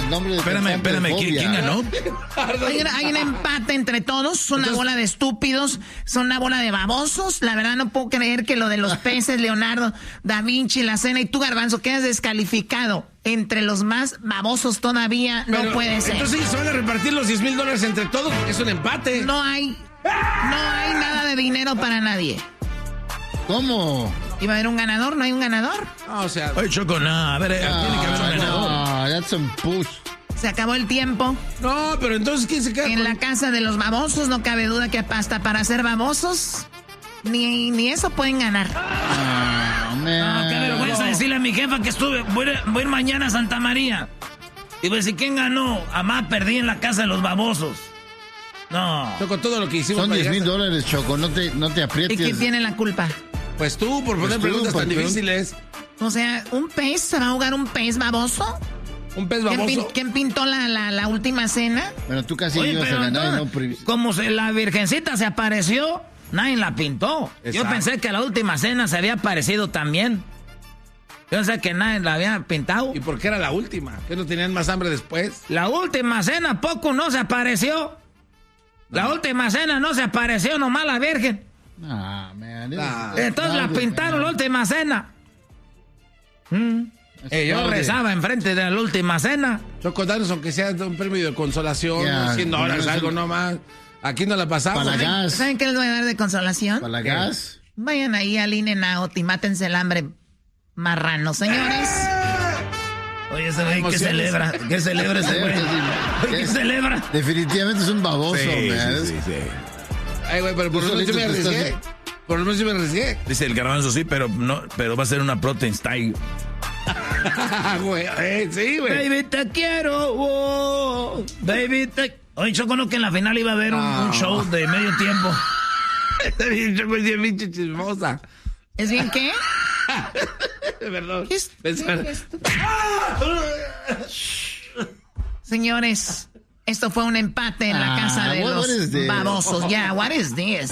nombre de... Espérame, ¿quién ganó? Hay un empate entre todos, son una bola de estúpidos, son una bola de babosos. La verdad no puedo creer que lo de los peces, Leonardo da Vinci, la cena y tú, Garbanzo, quedas descalificado. Entre los más babosos todavía no puede ser. Entonces se van a repartir los $10,000 entre todos porque es un empate. No hay nada de dinero para nadie. ¿Cómo? ¿Iba a haber un ganador? ¿No hay un ganador? No, o sea... Oye, Choco, tiene que haber un ganador. No, that's some push. Se acabó el tiempo. No, pero entonces, ¿quién se queda En la casa de los babosos no cabe duda que hasta para ser babosos, ni eso pueden ganar. Qué vergüenza decirle a mi jefa que voy a ir mañana a Santa María. Y pues, ¿y quién ganó? Amá, perdí en la casa de los babosos. No. Choco, todo lo que hicimos... Son $10,000, Choco, no te aprietes. ¿Y quién tiene la culpa? Pues tú, por poner preguntas tan difíciles. O sea, ¿un pez? ¿Se va a jugar un pez baboso? ¿Un pez baboso? ¿Quién pintó la última cena? Bueno, tú casi ibas a ganar y no... Como la virgencita se apareció, nadie la pintó. Exacto. Yo pensé que la última cena se había aparecido también. Yo pensé que nadie la había pintado. ¿Y por qué era la última? ¿Que no tenían más hambre después? La última cena poco no se apareció. La última cena no se apareció nomás la virgen. Entonces la pintaron la última cena. Yo rezaba enfrente de la última cena. Choco, danos aunque sea un premio de consolación, $100, algo nomás. Aquí no la pasamos. Para gas. ¿Saben qué les voy a dar de consolación? Para la gas. Vayan ahí al In-N-Out y mátense el hambre marrano, señores. Oye, ese güey, ¿qué celebra? ¿Qué celebra ese güey? ¿Qué celebra? Definitivamente es un baboso, Sí. Ay, güey, pero por lo menos yo me arriesgué. Por lo menos yo me arriesgué. Dice el Garbanzo, sí, pero va a ser una protein style. Güey, sí, güey. Baby, te quiero. Oh, baby, te... Oye, Choco, ¿no que en la final iba a haber un show de medio tiempo? Está bien, Choco, es bien pinche chismosa. ¿Es bien qué? Perdón. Señores, esto fue un empate en la casa de los babosos. Ya, what is this?